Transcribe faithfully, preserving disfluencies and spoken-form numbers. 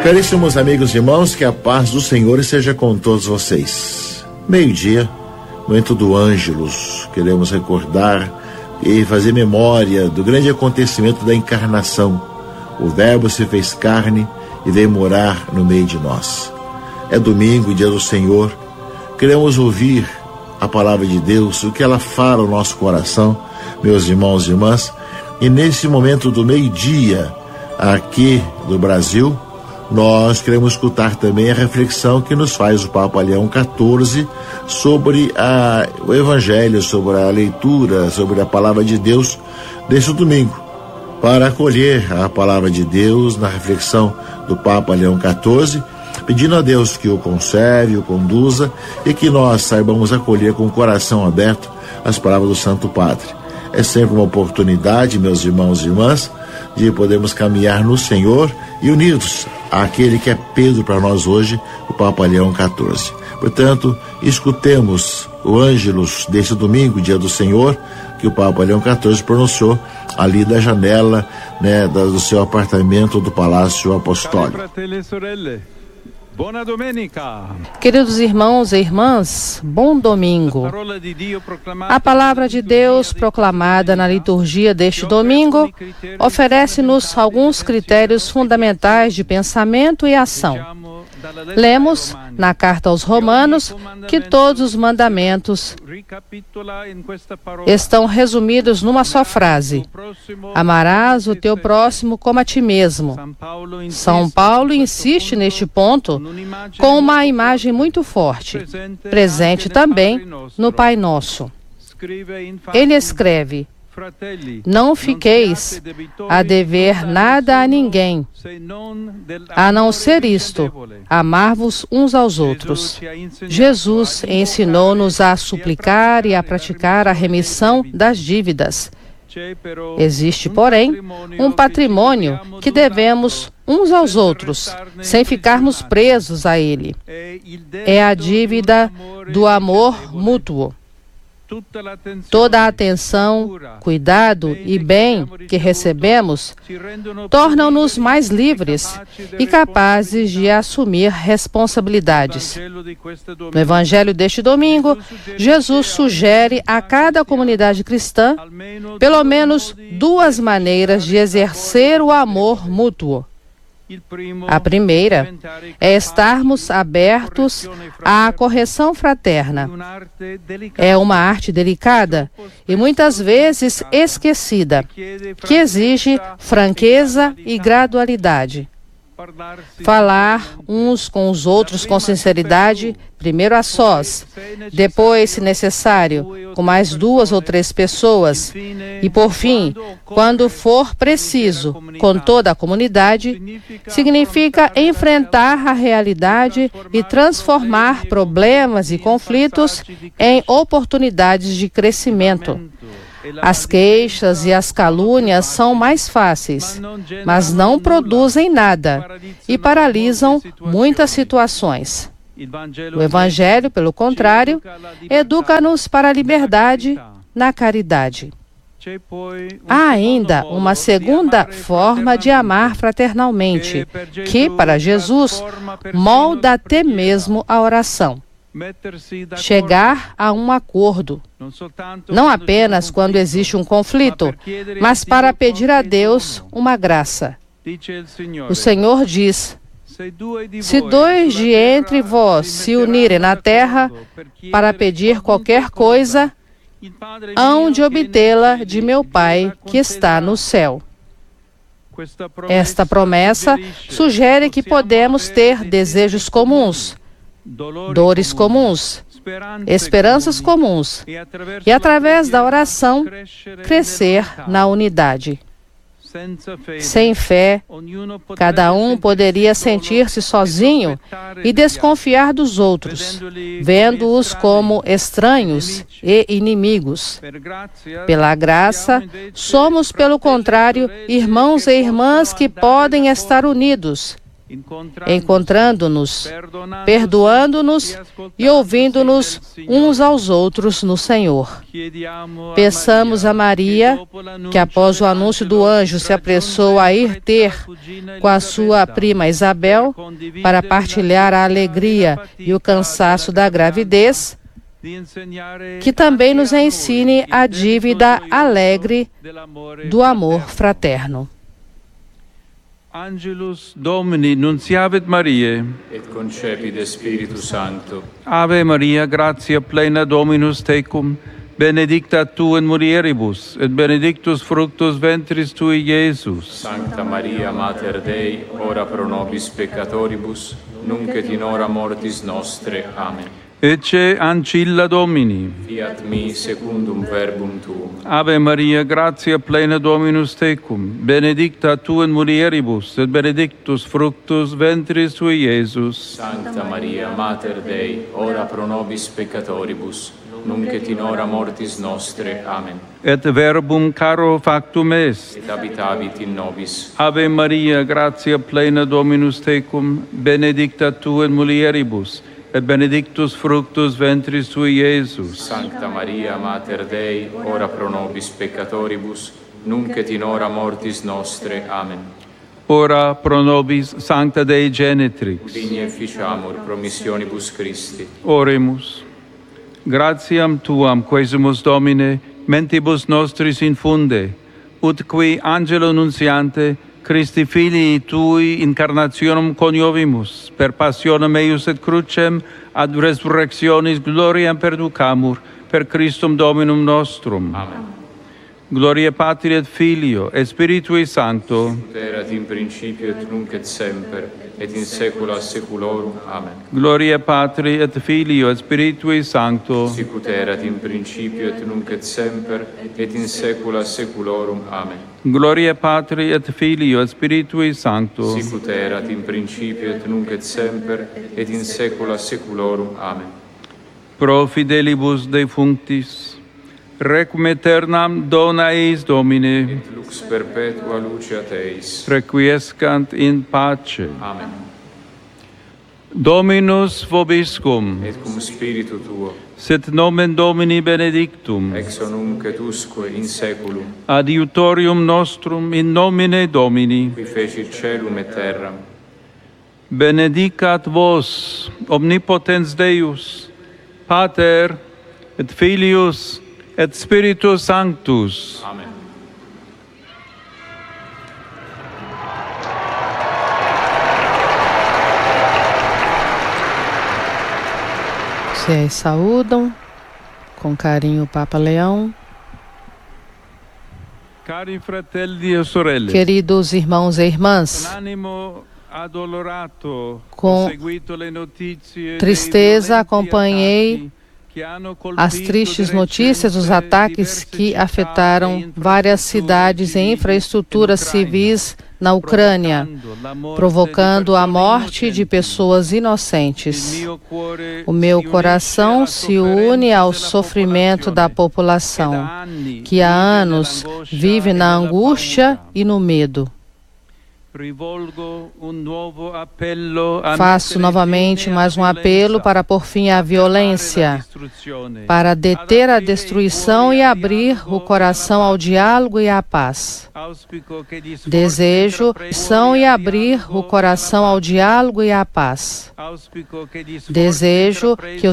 Caríssimos amigos e irmãos, que a paz do Senhor esteja com todos vocês. Meio-dia, momento do Ângelus. Queremos recordar e fazer memória do grande acontecimento da encarnação. O Verbo se fez carne e veio morar no meio de nós. É domingo, dia do Senhor. Queremos ouvir a palavra de Deus, o que ela fala ao nosso coração, meus irmãos e irmãs. E nesse momento do meio-dia, aqui do Brasil, nós queremos escutar também a reflexão que nos faz o Papa Leão quatorze sobre a, o Evangelho, sobre a leitura, sobre a palavra de Deus deste domingo. Para acolher a palavra de Deus na reflexão do Papa Leão quatorze, pedindo a Deus que o conserve, o conduza e que nós saibamos acolher com o coração aberto as palavras do Santo Padre. É sempre uma oportunidade, meus irmãos e irmãs, de podermos caminhar no Senhor e unidos àquele que é Pedro para nós hoje, o Papa Leão quatorze. Portanto, escutemos o Ângelus deste domingo, dia do Senhor, que o Papa Leão quatorze pronunciou ali da janela, né, do seu apartamento do Palácio Apostólico. Queridos irmãos e irmãs, bom domingo. A palavra de Deus proclamada na liturgia deste domingo oferece-nos alguns critérios fundamentais de pensamento e ação. Lemos na carta aos Romanos que todos os mandamentos estão resumidos numa só frase: amarás o teu próximo como a ti mesmo. São Paulo insiste neste ponto com uma imagem muito forte, presente também no Pai Nosso. Ele escreve: não fiqueis a dever nada a ninguém, a não ser isto, amar-vos uns aos outros. Jesus ensinou-nos a suplicar e a praticar a remissão das dívidas. Existe, porém, um patrimônio que devemos uns aos outros, sem ficarmos presos a ele. É a dívida do amor mútuo. Toda a atenção, cuidado e bem que recebemos tornam-nos mais livres e capazes de assumir responsabilidades. No Evangelho deste domingo, Jesus sugere a cada comunidade cristã pelo menos duas maneiras de exercer o amor mútuo. A primeira é estarmos abertos à correção fraterna. É uma arte delicada e muitas vezes esquecida, que exige franqueza e gradualidade. Falar uns com os outros com sinceridade, primeiro a sós, depois, se necessário, com mais duas ou três pessoas, e por fim, quando for preciso, com toda a comunidade, significa enfrentar a realidade e transformar problemas e conflitos em oportunidades de crescimento. As queixas e as calúnias são mais fáceis, mas não produzem nada e paralisam muitas situações. O Evangelho, pelo contrário, educa-nos para a liberdade na caridade. Há ainda uma segunda forma de amar fraternalmente, que, para Jesus, molda até mesmo a oração. Chegar a um acordo, não apenas quando existe um conflito, mas para pedir a Deus uma graça. O Senhor diz: se dois de entre vós se unirem na terra para pedir qualquer coisa, hão de obtê-la de meu Pai que está no céu. Esta promessa sugere que podemos ter desejos comuns, dores comuns, esperanças comuns, e através da oração, crescer na unidade. Sem fé, cada um poderia sentir-se sozinho e desconfiar dos outros, vendo-os como estranhos e inimigos. Pela graça, somos, pelo contrário, irmãos e irmãs que podem estar unidos, encontrando-nos, perdoando-nos e ouvindo-nos uns aos outros no Senhor. Peçamos a Maria, que após o anúncio do anjo se apressou a ir ter com a sua prima Isabel para partilhar a alegria e o cansaço da gravidez, que também nos ensine a dívida alegre do amor fraterno. Angelus Domini nunciavit Mariae, et concepit Spiritus Sancto. Ave Maria, gratia plena Dominus tecum, benedicta tu in mulieribus, et benedictus fructus ventris tui, Iesus. Sancta Maria, Mater Dei, ora pro nobis peccatoribus, nunc et in hora mortis nostre. Amen. Ecce ancilla Domini. Fiat mi secundum verbum tuum. Ave Maria, gratia plena Dominus tecum, benedicta tu in mulieribus, et benedictus fructus ventris tui, Iesus. Sancta Maria, Mater Dei, ora pro nobis peccatoribus, nunc et in hora mortis nostre. Amen. Et verbum caro factum est. Et habitavit in nobis. Ave Maria, gratia plena Dominus tecum, benedicta tu in mulieribus, et benedictus fructus ventris tui, Iesus. Sancta Maria, Mater Dei, ora pro nobis peccatoribus, nunc et in hora mortis nostre. Amen. Ora pro nobis Sancta Dei Genitrix. Digni efficiamur promissionibus Christi. Oremus. Gratiam tuam quesumus Domine, mentibus nostris infunde, ut qui angelo nunciante, Christi filii tui incarnationem coniovimus, per passionem eius et crucem, ad resurrectionis gloriam perducamur, per Christum Dominum nostrum. Amen. Gloria Patri et Filio, et Spiritui Sancto. Ut erat in principio et nunc et semper, et in saecula saeculorum. Amen. Gloria Patri et Filio, et Spiritui Sancto. Sic ut erat in principio et nunc et semper, et in saecula saeculorum. Amen. Gloria Patri et Filio, et Spiritui Sancto. Sic ut erat in principio et nunc et semper, et in saecula saeculorum. Amen. Pro fidelibus defunctis, requiem aeternam dona eis Domine, Et lux perpetua luceat eis. requiescant in pace. Amen. Dominus vobiscum, Et cum spiritu tuo, sit nomen Domini benedictum, ex nunc et usque in saeculum, adiutorium nostrum in nomine Domini, qui fecit caelum et terram. benedicat vos, omnipotens Deus, Pater, et Filius, et Spiritus Sanctus. Amen. Vocês saúdam com carinho o Papa Leão. Cari fratelli e sorelle, Queridos irmãos e irmãs, com tristeza acompanhei as tristes notícias dos ataques que afetaram várias cidades e infraestruturas civis na Ucrânia, provocando a morte de pessoas inocentes. O meu coração se une ao sofrimento da população, que há anos vive na angústia e no medo. Faço novamente mais um apelo para pôr fim à violência, para deter a destruição e abrir o coração ao diálogo e à paz. Desejo são e abrir o coração ao diálogo e à paz. Desejo que os